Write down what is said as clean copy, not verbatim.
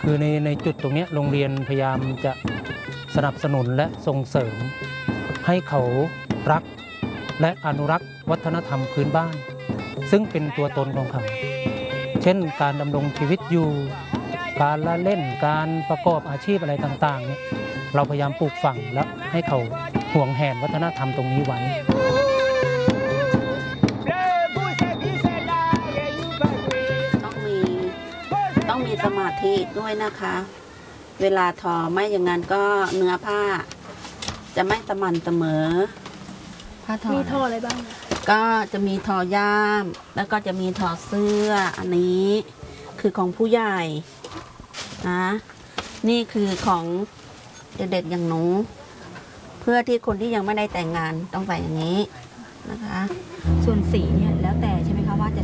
คือในจุดตรงนี้โรงเรียนพยายามจะสนับสนุนและส่งเสริมให้เขารักและอนุรักษ์วัฒนธรรมพื้นบ้านซึ่งเป็นตัวตนของเขาเช่นการดำรงชีวิตอยู่การละเล่นการประกอบอาชีพอะไรต่างๆเนี่ยเราพยายามปลูกฝังและให้เขาห่วงแหนวัฒนธรรมตรงนี้ไว้ต้องมีสมาธิด้วยนะคะเวลาทอไม่อย่างนั้นก็เนื้อผ้าจะไม่สม่ำเสมอผ้าทอมีทออะไรบ้างก็จะมีทอย่ามแล้วก็จะมีทอเสื้ออันนี้คือของผู้ใหญ่นะนี่คือของเด็กๆอย่างหนูเพื่อที่คนที่ยังไม่ได้แต่งงานต้องใส่อย่างนี้นะคะส่วนสีเนี่ย